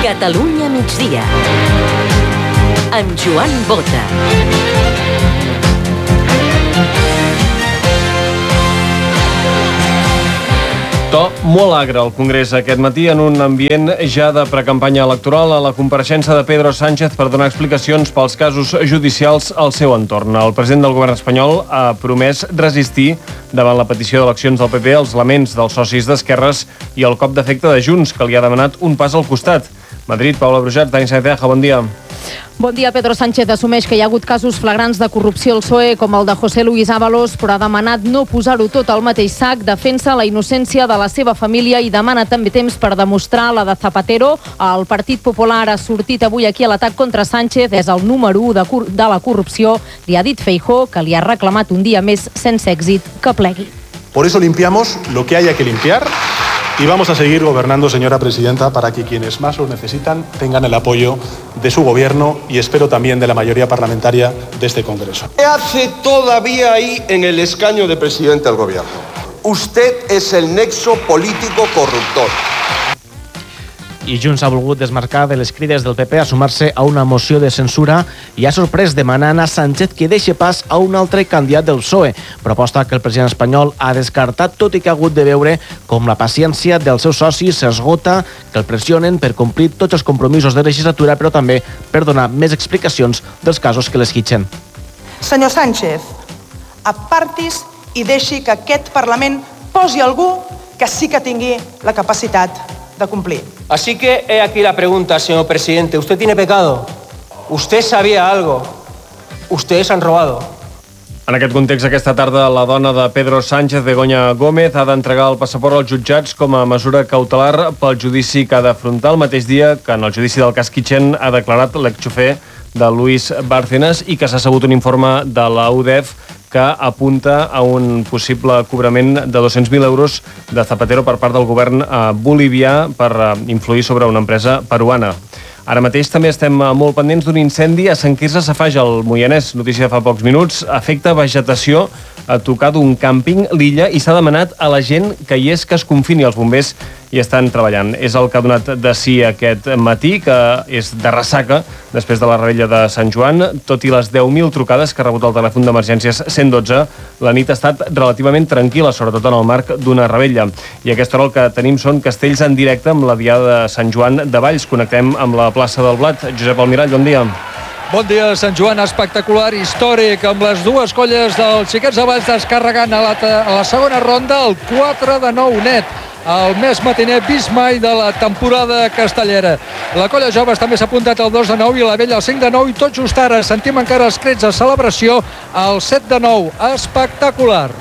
Catalunya migdia, amb Joan Bota. To molt agre al Congrés aquest matí en un ambient ja de precampanya electoral a la compareixença de Pedro Sánchez per donar explicacions pels casos judicials al seu entorn. El president del govern espanyol ha promès resistir davant la petició d'eleccions del PP, els laments dels socis d'esquerres i el cop d'efecte de Junts, que li ha demanat un pas al costat. Madrid, Paula Brujat, Dani Saneteja, bon dia. Bon dia. Pedro Sánchez assumeix que hi ha hagut casos flagrants de corrupció al PSOE, com el de José Luis Ábalos, però ha demanat no posar-ho tot al mateix sac, defensa la innocència de la seva família i demana també temps per demostrar la de Zapatero. El Partit Popular ha sortit avui aquí a l'atac contra Sánchez, és el número 1 de la corrupció. Li ha dit Feijóo que li ha reclamat un dia més sense èxit que plegui. Por eso limpiamos lo que haya que limpiar. Y vamos a seguir gobernando, señora presidenta, para que quienes más lo necesitan tengan el apoyo de su gobierno y espero también de la mayoría parlamentaria de este Congreso. ¿Qué hace todavía ahí en el escaño de presidente del gobierno? Usted es el nexo político corruptor. I Junts ha volgut desmarcar de les crides del PP a sumar-se a una moció de censura i ha sorprès demanant a Sánchez que deixi pas a un altre candidat del PSOE, proposta que el president espanyol ha descartat, tot i que ha hagut de veure com la paciència dels seus socis s'esgota, que el pressionen per complir tots els compromisos de legislatura, però també per donar més explicacions dels casos que l'esquitxen. Senyor Sánchez, apartis i deixi que aquest Parlament posi algú que sí que tingui la capacitat de cumplir. Así que he aquí la pregunta, señor presidente. ¿Usted tiene pecado? ¿Usted sabía algo? ¿Ustedes han robado? En aquest context, aquesta tarda, la dona de Pedro Sánchez, Begoña Gómez, ha d'entregar el passaport als jutjats com a mesura cautelar pel judici que ha d'afrontar, el mateix dia que en el judici del cas Kitchen ha declarat l'exxofer de Luis Bárcenas i que s'ha sabut un informe de la UDEF que apunta a un possible cobrament de 200.000 euros de Zapatero per part del govern bolivià per influir sobre una empresa peruana. Ara mateix també estem molt pendents d'un incendi a Sant Quirze Safaja, al Moianès. Notícia de fa pocs minuts. Afecta vegetació a tocar d'un càmping l'illa i s'ha demanat a la gent que hi és que es confini. Els bombers hi estan treballant. És el que ha donat de si aquest matí, que és de ressaca després de la revetlla de Sant Joan. Tot i les 10.000 trucades que ha rebut el telèfon d'emergències 112, la nit ha estat relativament tranquil·la, sobretot en el marc d'una revetlla. I a aquesta hora el que tenim són castells en directe amb la diada de Sant Joan de Valls. Connectem amb la plaça del Blat. Josep Almirall, bon dia. Bon dia, Sant Joan, espectacular, històric, amb les dues colles dels Xiquets de Valls descarregant a la segona ronda el 4-9 net. El més matiner vist mai de la temporada castellera. La colla joves també s'ha apuntat al 2-9 i la vella al 5-9 i tot just ara sentim encara els crits de celebració al 7-9. Espectacular.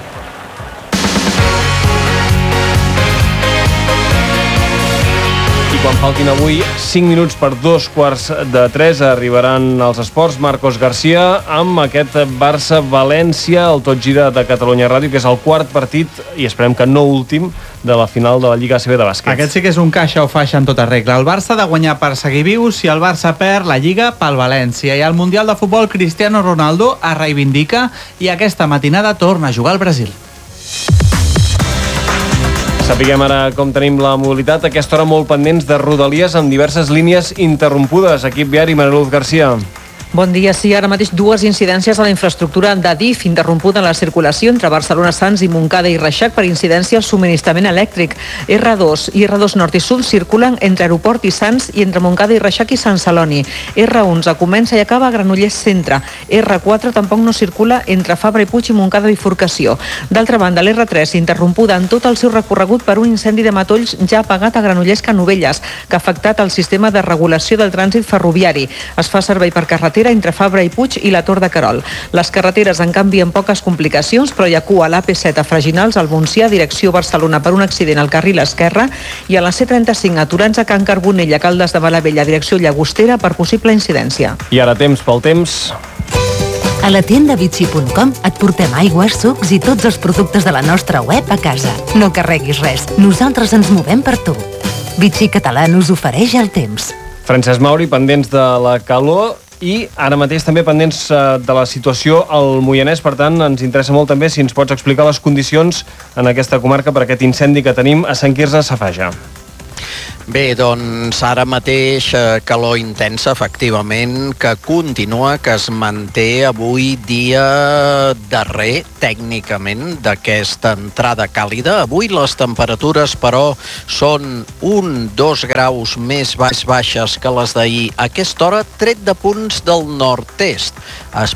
Quan faltin avui 5 minuts per 2:45 arribaran als esports. Marcos García amb aquest Barça-València, el Tot Gira de Catalunya Ràdio, que és el quart partit, i esperem que no últim, de la final de la Lliga ACB de bàsquet. Aquest sí que és un caixa o faixa en tota regla. El Barça ha de guanyar per seguir viu. Si el Barça perd, la Lliga pel València. I al Mundial de Futbol, Cristiano Ronaldo es reivindica i aquesta matinada torna a jugar al Brasil. Sapiguem ara com tenim la mobilitat. A aquesta hora molt pendents de Rodalies amb diverses línies interrompudes. Equip viari, Mariluz García. Bon dia. Sí, ara mateix dues incidències a la infraestructura d'Adif, interrompuda en la circulació entre Barcelona Sants i Montcada i Reixac per incidència al subministrament elèctric. R2 i R2 Nord i Sud circulen entre Aeroport i Sants i entre Montcada i Reixac i Sant Celoni. R11 comença i acaba a Granollers Centre. R4 tampoc no circula entre Fabra i Puig i Montcada Bifurcació. D'altra banda, l'R3 interrompuda en tot el seu recorregut per un incendi de matolls ja apagat a Granollers Canovelles, que ha afectat el sistema de regulació del trànsit ferroviari. Es fa servei per carretera entre Fabra i Puig i la Tor de Querol. Les carreteres, en canvi, amb poques complicacions, però hi ha cua a l'AP7 a Freginals, al Montsià, direcció Barcelona, per un accident al carril esquerre, i a la C35 aturats a Can Carbonell, a Caldes de Malavella, direcció Llagostera, per possible incidència. I ara temps pel temps. A la tienda Vichy.com et portem aigües, sucs i tots els productes de la nostra web a casa. No carreguis res, nosaltres ens movem per tu. Vichy Català us ofereix el temps. Francesc Mauri, pendents de la calor i ara mateix també pendents de la situació al Moianès. Per tant, ens interessa molt també si ens pots explicar les condicions en aquesta comarca per aquest incendi que tenim a Sant Quirze Safaja. Bé, doncs ara mateix calor intensa, efectivament, que continua, que es manté avui dia darrer, tècnicament, d'aquesta entrada càlida. Avui les temperatures, però, són 1-2 graus més baixes que les d'ahir. A aquesta hora, tret de punts del nord-est. Es